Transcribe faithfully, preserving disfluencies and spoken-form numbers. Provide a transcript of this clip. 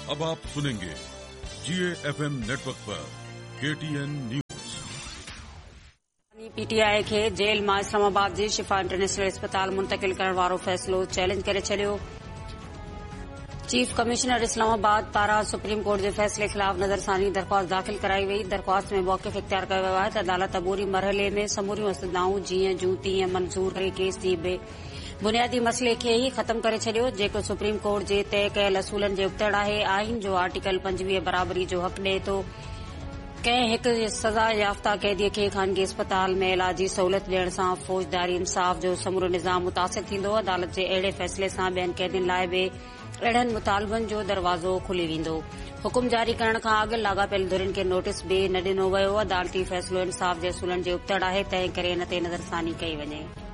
अब आप सुनेंगे जीए FM network पर केटीएन न्यूज। पीटीआई खे जेल मां इस्लामाबाद जी शिफा इंटरनेशनल अस्पताल मुंतकिल करण वारो फ़ैसिलो चैलेंज करे छडि॒यो। चीफ कमिश्नर इस्लामाबाद पारां सुप्रीम कोर्ट जे फ़ैसिले ख़िलाफ़ नज़रसानी दरख़्वास्त दाख़िल कराई वई। दरख़्वास्त में मौक़िफ़ इख़्तियार कयो वियो आहे त अदालत अबूरी मरहले में समूरियूं इस्तदनाऊं जीअं जूं तीअं मंज़ूर करे केस जी बुनियादी मसइले खे ई ख़तम करे छडि॒यो, जेको सुप्रीम कोर्ट जे तय कयल असूलनि जे उबतड़ आहे। आइन जो आर्टिकल पंजवीह बराबरी जो हक़ ॾिए थो। कंहिं हिक सज़ा याफ़्ता कैदीअ खे ख़ानगी अस्पताल में इलाजी सहूलियत ॾियण सां फ़ौजदारी इंसाफ़ जो समूरो निज़ाम मुतासिर थींदो। अदालत जे अहिड़े फ़ैसिले सां ॿियनि कैदियुनि लाइ बि अहिड़नि मुतालबनि जो दरवाज़ो खुली वेंदो। हुकुम जारी करण खां अॻु लाॻापियल धुरियुनि खे नोटिस बि न ॾिनो वियो। अदालती फ़ैसिलो इंसाफ़ जे असूलनि जे उबतड़ आहे, तंहिं करे इन ते नज़रसानी कई वञे।